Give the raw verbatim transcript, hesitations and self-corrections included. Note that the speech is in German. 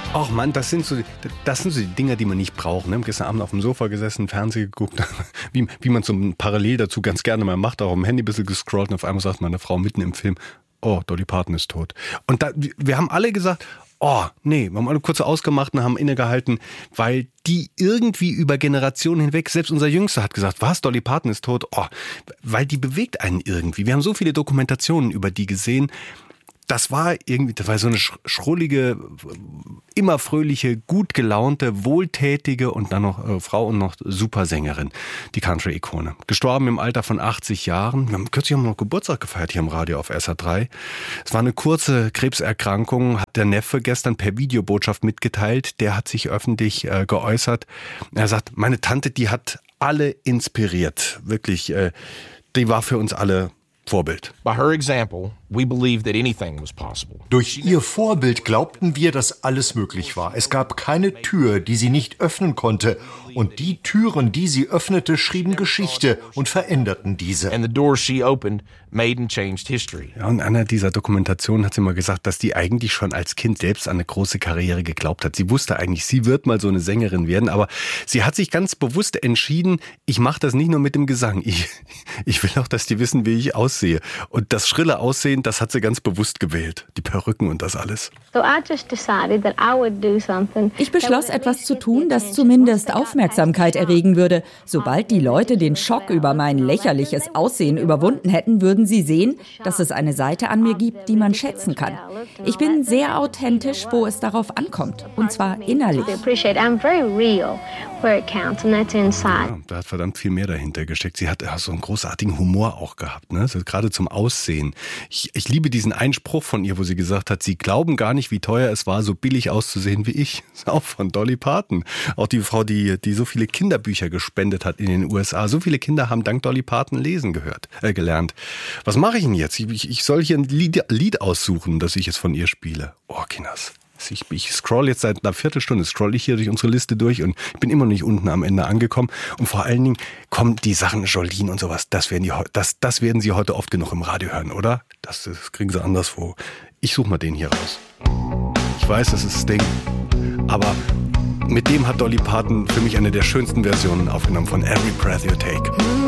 Ach Mann, das sind so, das sind so die Dinger, die man nicht braucht. Ne? Gestern Abend auf dem Sofa gesessen, Fernsehen geguckt, wie, wie man so parallel dazu ganz gerne mal macht, auch am Handy ein bisschen gescrollt und auf einmal sagt meine Frau mitten im Film, oh, Dolly Parton ist tot. Und da, wir haben alle gesagt, oh, nee, wir haben alle kurz ausgemacht und haben innegehalten, weil die irgendwie über Generationen hinweg, selbst unser Jüngster hat gesagt, was, Dolly Parton ist tot? Oh, weil die bewegt einen irgendwie. Wir haben so viele Dokumentationen über die gesehen. Das war irgendwie, das war so eine schrullige, immer fröhliche, gut gelaunte, wohltätige und dann noch äh, Frau und noch Supersängerin, die Country-Ikone. Gestorben im Alter von achtzig Jahren. Wir haben kürzlich haben wir noch Geburtstag gefeiert hier im Radio auf S R drei. Es war eine kurze Krebserkrankung, hat der Neffe gestern per Videobotschaft mitgeteilt. Der hat sich öffentlich äh, geäußert. Er sagt, meine Tante, die hat alle inspiriert. Wirklich, äh, die war für uns alle Vorbild. By her example, we believed that anything was possible. Durch ihr Vorbild glaubten wir, dass alles möglich war. Es gab keine Tür, die sie nicht öffnen konnte. Und die Türen, die sie öffnete, schrieben Geschichte und veränderten diese. And the doors she opened made and changed history. Ja, und in einer dieser Dokumentationen hat sie mal gesagt, dass die eigentlich schon als Kind selbst an eine große Karriere geglaubt hat. Sie wusste eigentlich, sie wird mal so eine Sängerin werden, aber sie hat sich ganz bewusst entschieden, ich mache das nicht nur mit dem Gesang. Ich, ich will auch, dass die wissen, wie ich aussehe. Und das schrille Aussehen, das hat sie ganz bewusst gewählt. Die Perücken und das alles. Ich beschloss, etwas zu tun, das zumindest Aufmerksamkeit erregen würde. Sobald die Leute den Schock über mein lächerliches Aussehen überwunden hätten, würden sie sehen, dass es eine Seite an mir gibt, die man schätzen kann. Ich bin sehr authentisch, wo es darauf ankommt. Und zwar innerlich. Ja, da hat verdammt viel mehr dahinter gesteckt. Sie hat ja so einen großartigen Humor auch gehabt, ne? Also gerade zum Aussehen. Ich, ich liebe diesen Einspruch von ihr, wo sie gesagt hat, sie glauben gar nicht, wie teuer es war, so billig auszusehen wie ich. Das ist auch von Dolly Parton. Auch die Frau, die, die so viele Kinderbücher gespendet hat in den U S A. So viele Kinder haben dank Dolly Parton lesen gehört, äh, gelernt. Was mache ich denn jetzt? Ich, ich soll hier ein Lied, Lied aussuchen, das ich jetzt von ihr spiele. Oh, Kinders. Ich, ich scroll jetzt seit einer Viertelstunde, scroll ich hier durch unsere Liste durch und ich bin immer noch nicht unten am Ende angekommen. Und vor allen Dingen kommen die Sachen Jolene und sowas, das werden, die, das, das werden Sie heute oft genug im Radio hören, oder? Das, das kriegen Sie anderswo. Ich suche mal den hier raus. Ich weiß, das ist Sting, aber mit dem hat Dolly Parton für mich eine der schönsten Versionen aufgenommen von Every Breath You Take.